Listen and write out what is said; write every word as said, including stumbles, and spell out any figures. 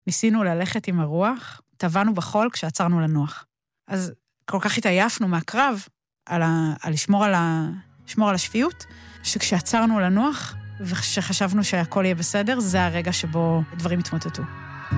ניסינו ללכת עם הרוח, טבענו בחול כשעצרנו לנוח. אז כל כך התעייפנו מהקרב על, ה... על לשמור, על ה... לשמור על השפיות, שכשעצרנו לנוח, ושחשבנו שהכל יהיה בסדר, זה הרגע שבו דברים התמוטטו.